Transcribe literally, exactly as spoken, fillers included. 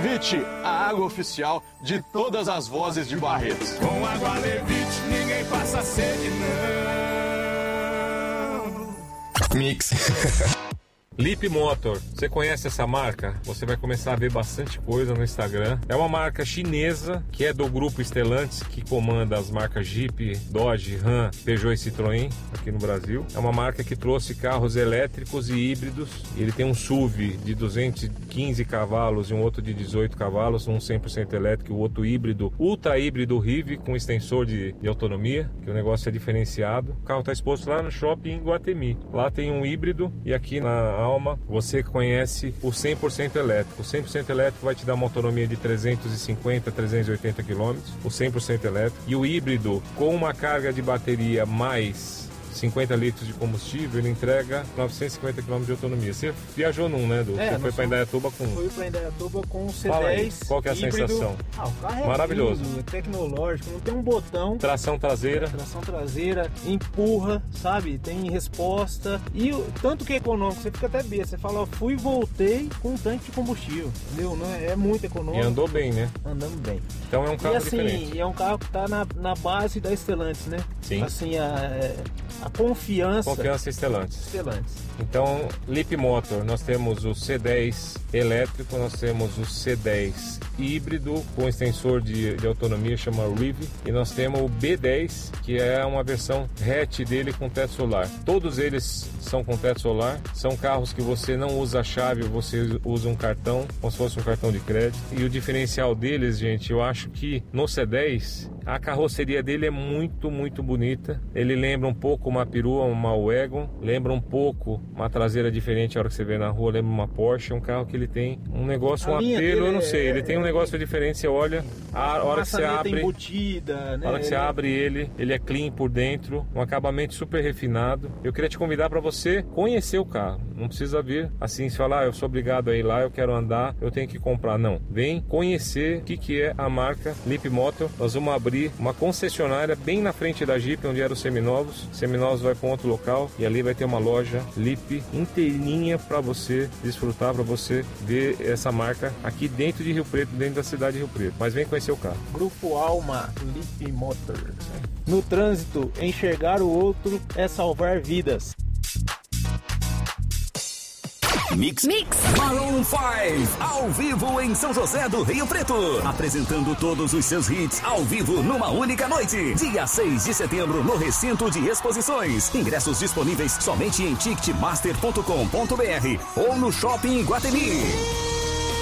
Levite, a água oficial de todas as vozes de Barretos. Com água Levite, ninguém passa sede, não. Mix. Lip Motor, você conhece essa marca? Você vai começar a ver bastante coisa no Instagram. É uma marca chinesa que é do grupo Stellantis, que comanda as marcas Jeep, Dodge, Ram, Peugeot e Citroën aqui no Brasil. É uma marca que trouxe carros elétricos e híbridos. Ele tem um S U V de duzentos e quinze cavalos e um outro de dezoito cavalos, um cem por cento elétrico e o outro híbrido, ultra híbrido Rive com extensor de, de autonomia, que o negócio é diferenciado. O carro está exposto lá no shopping em Guatemi. Lá tem um híbrido e aqui na Alma você conhece o cem por cento elétrico. O cem por cento elétrico vai te dar uma autonomia de trezentos e cinquenta a trezentos e oitenta quilômetros, o cem por cento elétrico. E o híbrido com uma carga de bateria mais cinquenta litros de combustível, ele entrega novecentos e cinquenta quilômetros de autonomia. Você viajou num, né, Du? É, você foi para Indaiatuba com... Fui para Indaiatuba com o C dez. Fala aí, qual que é a híbrido. sensação? Ah, o carro é maravilhoso. lindo, é tecnológico, não tem um botão. Tração traseira. É, tração traseira, empurra, sabe? Tem resposta. E o, tanto que é econômico, você fica até besta. Você fala, ó, fui e voltei com um tanque de combustível. Entendeu? Não é, é muito econômico. E andou bem, né? Andando bem. Então é um carro e, assim, diferente. é um carro que tá na, na base da Stellantis, né? Sim. Assim, a, a confiança. Confiança Stellantis. Stellantis. Então, Lip Motor, nós temos o C dez elétrico, nós temos o C dez híbrido com extensor de, de autonomia, chama Rive, e nós temos o B dez, que é uma versão hatch dele com teto solar. Todos eles são com teto solar, são carros que você não usa a chave, você usa um cartão, como se fosse um cartão de crédito. E o diferencial deles, gente, eu acho que no C dez, a carroceria dele é muito, muito bonita. Ele lembra um pouco uma perua, uma Wagon, lembra um pouco uma traseira diferente a hora que você vê na rua, lembra uma Porsche. É um carro que ele tem um negócio, um apelo, eu não sei, ele tem um negócio diferente, você olha, a hora que você abre, embutida, né? a hora que você abre ele, ele é clean por dentro, um acabamento super refinado. Eu queria te convidar para você conhecer o carro, não precisa vir assim, se falar, ah, eu sou obrigado a ir lá, eu quero andar, eu tenho que comprar, não. Vem conhecer o que, que é a marca Lip Motor. Nós vamos abrir uma concessionária bem na frente da Jeep, onde eram os seminovos. Seminovos vai para um outro local e ali vai ter uma loja Lip inteirinha para você desfrutar, para você ver essa marca aqui dentro de Rio Preto, dentro da cidade de Rio Preto. Mas vem conhecer o carro. Grupo Alma, Lip Motor. No trânsito, enxergar o outro é salvar vidas. Mix. Mix. Maroon cinco, ao vivo em São José do Rio Preto. Apresentando todos os seus hits ao vivo numa única noite. Dia seis de setembro no Recinto de Exposições. Ingressos disponíveis somente em ticketmaster ponto com ponto br ou no Shopping Guatemi.